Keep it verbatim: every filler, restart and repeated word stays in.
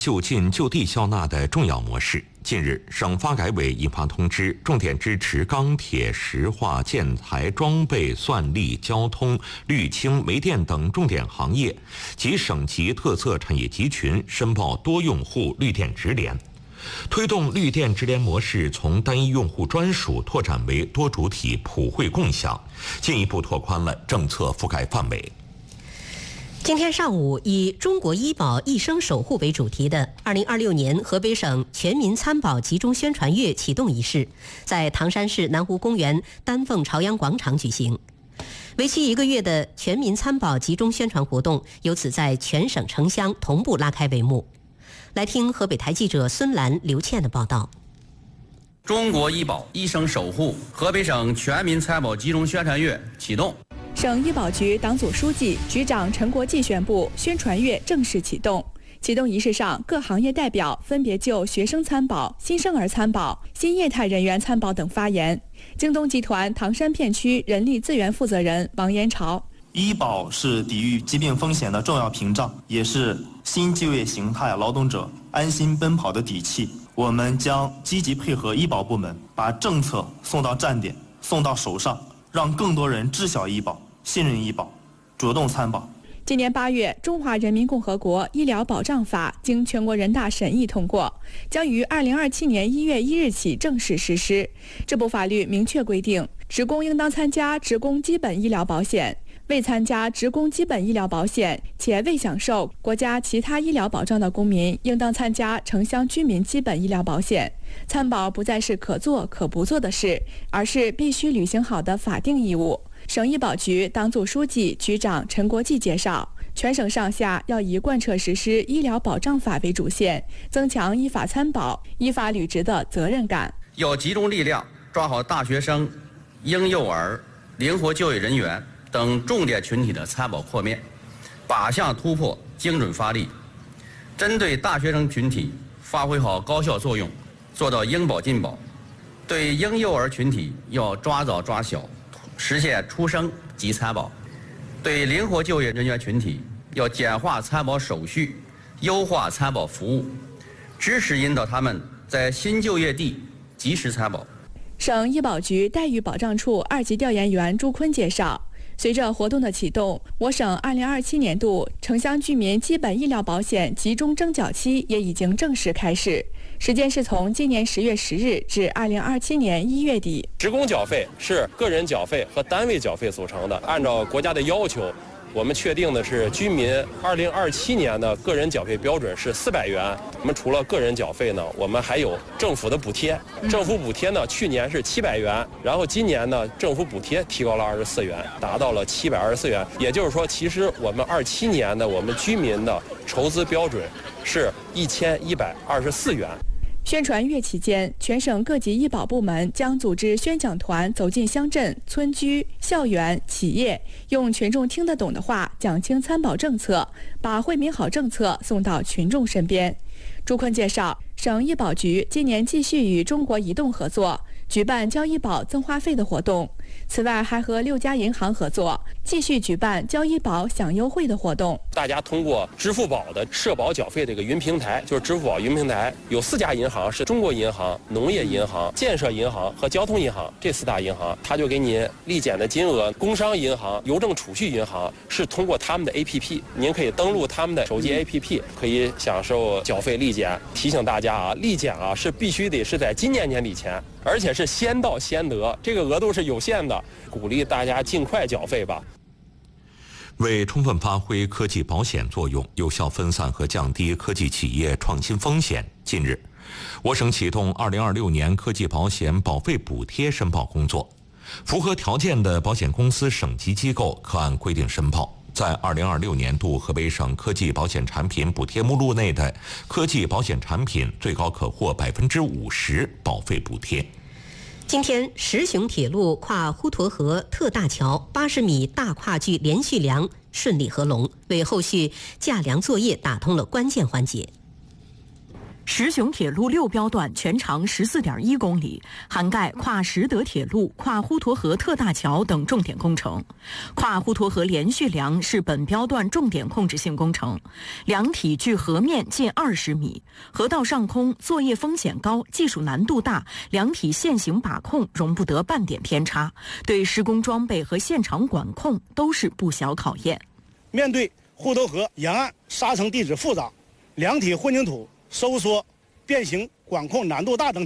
就近就地缴纳的重要模式。近日，省发改委印发通知，重点支持钢铁、石化、建材、装备、算力、交通、绿氢、煤电等重点行业及省级特色产业集群申报多用户绿电直联，推动绿电直联模式从单一用户专属拓展为多主体普惠共享，进一步拓宽了政策覆盖范围。 今天上午，以中国医保一生守护为主题的二零二六年河北省全民参保集中宣传月启动仪式在唐山市南湖公园丹凤朝阳广场举行。为期一个月的全民参保集中宣传活动由此在全省城乡同步拉开帷幕。来听河北台记者孙兰、刘倩的报道。 中国医保一生守护河北省全民参保集中宣传月启动。 省医保局党组书记、局长陈国际宣布，宣传月正式启动。启动仪式上，各行业代表分别就学生参保、新生儿参保、新业态人员参保等发言。京东集团唐山片区人力资源负责人王延朝： 医保是抵御疾病风险的重要屏障，也是新就业形态劳动者安心奔跑的底气。我们将积极配合医保部门，把政策送到站点，送到手上，让更多人知晓医保、信任医保，主动参保。 今年八月，《中华人民共和国医疗保障法》经全国人大审议通过，将于二零二七年一月一日起正式实施。这部法律明确规定，职工应当参加职工基本医疗保险，未参加职工基本医疗保险且未享受国家其他医疗保障的公民，应当参加城乡居民基本医疗保险。参保不再是可做可不做的事，而是必须履行好的法定义务。省医保局党组书记、局长陈国际介绍，全省上下要以贯彻实施医疗保障法为主线，增强依法参保、依法履职的责任感。 要集中力量抓好大学生、婴幼儿、灵活就业人员等重点群体的参保扩面，靶向突破，精准发力。针对大学生群体发挥好高效作用，做到应保尽保。对婴幼儿群体要抓早抓小，实现出生即参保。对灵活就业人员群体要简化参保手续，优化参保服务，支持引导他们在新就业地及时参保。 省医保局待遇保障处二级调研员朱坤介绍，随着活动的启动，我省二零二七年度城乡居民基本医疗保险集中征缴期也已经正式开始，时间是从今年十月十日至二零二七年一月底。 职工缴费是个人缴费和单位缴费组成的，按照国家的要求，我们确定的是居民二零二七年的个人缴费标准是四百元。我们除了个人缴费呢，我们还有政府的补贴。政府补贴呢，去年是七百元，然后今年呢，政府补贴提高了二十四元，达到了七百二十四元。也就是说，其实我们二七年的我们居民的筹资标准是一千一百二十四元。 宣传月期间，全省各级医保部门将组织宣讲团走进乡镇、村居、校园、企业，用群众听得懂的话讲清参保政策，把惠民好政策送到群众身边。朱坤介绍，省医保局今年继续与中国移动合作，举办交医保增话费的活动。此外，还和六家银行合作，继续举办交医保享优惠的活动。 大家通过支付宝的社保缴费这个云平台，就是支付宝云平台，有四家银行是中国银行、农业银行、建设银行和交通银行这四大银行，他就给你立减的金额。工商银行、邮政储蓄银行是通过他们的 A P P， 您可以登录他们的手机 A P P， 可以享受缴费立减。提醒大家啊，立减啊是必须得是在今年年底前，而且是先到先得，这个额度是有限的，鼓励大家尽快缴费吧。 为充分发挥科技保险作用，有效分散和降低科技企业创新风险，近日，我省启动二零二六年科技保险保费补贴申报工作。符合条件的保险公司、省级机构可按规定申报。在二零二六年度河北省科技保险产品补贴目录内的科技保险产品，最高可获百分之五十保费补贴。 今天，石雄铁路跨滹沱河特大桥八十米大跨距连续梁顺利合龙，为后续架梁作业打通了关键环节。 石雄铁路六标段全长十四点一公里，涵盖跨实德铁路、跨滹沱河特大桥等重点工程。跨滹沱河连续梁是本标段重点控制性工程，梁体距河面近二十米，河道上空作业风险高，技术难度大，梁体现行把控容不得半点偏差，对施工装备和现场管控都是不小考验。 面对滹沱河沿岸沙层地质复杂、梁体混凝土收缩、变形管控难度大等